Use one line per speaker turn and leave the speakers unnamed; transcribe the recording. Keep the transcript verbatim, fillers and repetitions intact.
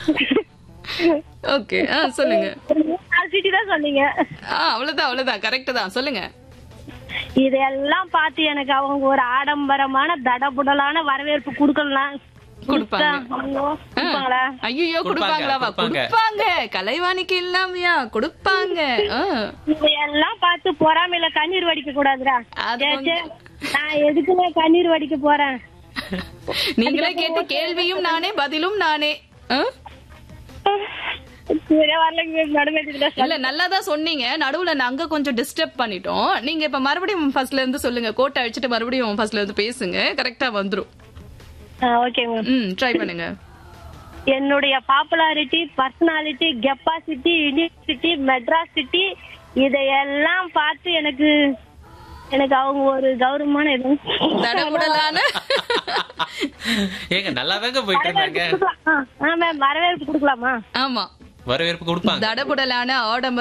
Okay. ஆ சொல்லுங்க.
City தான் சொன்னீங்க.
ஆ அவ்வளவுதான் அவ்வளவுதான் கரெக்ட் தான். சொல்லுங்க.
இதெல்லாம் பார்த்து எனக்கு அவங்க ஒரு ஆடம்பரமான தடபுடலான வரவேற்பு கொடுக்கலாம்.
கொடுப்பாங்க. ஐயோ கொடுப்பாங்களாவா? கொடுப்பாங்க. கலைவாணிக்கு இல்லாமையா கொடுப்பாங்க.
இதெல்லாம் பார்த்து பொறாமையில கண்ணீர் வடிக்க கூடாதுடா. நான் எதுக்குமே கண்ணீர் வடிக்க போறேன்.
நீங்களே கேட்ட கேள்வியும் நானே பதிலும் நானே. இல்ல நல்லாதான் சொன்னீங்க. நடுவுல நாங்க கொஞ்சம் டிஸ்டர்ப் பண்ணிட்டோம். நீங்க இப்ப மறுபடியும் ஃபர்ஸ்ட்ல இருந்து சொல்லுங்க. கோட்டை அழிச்சிட்டு மறுபடியும் ஃபர்ஸ்ட்ல இருந்து பேசுங்க. கரெக்டா வந்துரும்.
ஓகேங்க.
ம் ட்ரை பண்ணுங்க.
என்னுடைய popularity, personality, capacity, university, Madras city இதையெல்லாம் பார்த்து எனக்கு எனக்கு அவங்க ஒரு கௌரவமான இது
தடபுடலான
ஏங்க நல்லாதாங்க போயிட்டு இருந்தாங்க.
வரவேற்பு கொடுக்கலாமா?
ஆமா
வரவேற்பு கொடுப்பாங்க.
தடபுடலான ஆடம்பர